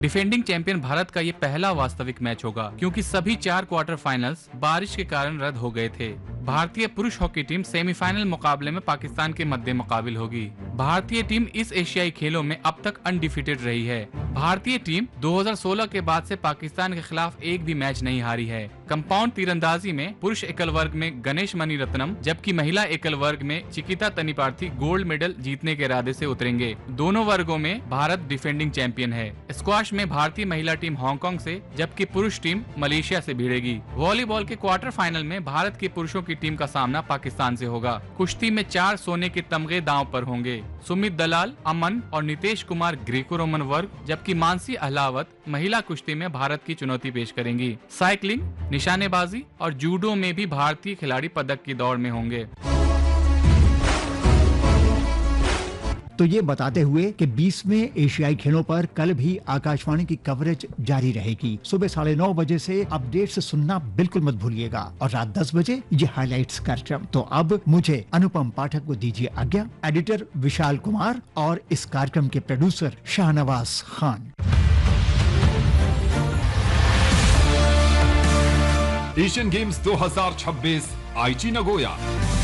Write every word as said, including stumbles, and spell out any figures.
Defending champion Bharat का ये पहला वास्तविक मैच होगा, क्योंकि सभी चार क्वार्टर फाइनल्स बारिश के कारण रद्द हो गए थे। भारतीय पुरुष हॉकी टीम सेमीफाइनल मुकाबले में पाकिस्तान के मद्दे मुकाबिल होगी। भारतीय टीम इस एशियाई खेलों में अब तक अनडिफीटेड रही है। भारतीय टीम दो हज़ार सोलह के बाद से पाकिस्तान के खिलाफ एक भी मैच नहीं हारी है। कंपाउंड तीरंदाजी में पुरुष एकल वर्ग में गणेश मणिरत्नम, जबकि महिला एकल वर्ग में चिकिता तनिपार्थी गोल्ड मेडल जीतने के इरादे से उतरेंगे। दोनों वर्गों में भारत डिफेंडिंग चैंपियन है। स्क्वाश में भारतीय महिला टीम हांगकांग से, जबकि पुरुष टीम मलेशिया से भिड़ेगी। वॉलीबॉल के क्वार्टर फाइनल में भारत की पुरुषों की टीम का सामना पाकिस्तान से होगा। कुश्ती में चार सोने के तमगे दांव पर होंगे। सुमित दलाल, अमन और नितेश कुमार ग्रीको रोमन वर्ग, जबकि मानसी अहलावत महिला कुश्ती में भारत की चुनौती पेश करेंगी। साइकिलिंग, निशानेबाजी और जूडो में भी भारतीय खिलाड़ी पदक की दौड़ में होंगे। तो ये बताते हुए कि बीसवें एशियाई खेलों पर कल भी आकाशवाणी की कवरेज जारी रहेगी। सुबह साढ़े नौ बजे से अपडेट्स सुनना बिल्कुल मत भूलिएगा और रात दस बजे ये हाइलाइट्स कार्यक्रम। तो अब मुझे अनुपम पाठक को दीजिए आज्ञा। एडिटर विशाल कुमार और इस कार्यक्रम के producer Shahnawaz Khan. Asian games दो हज़ार छब्बीस आईची नगोया।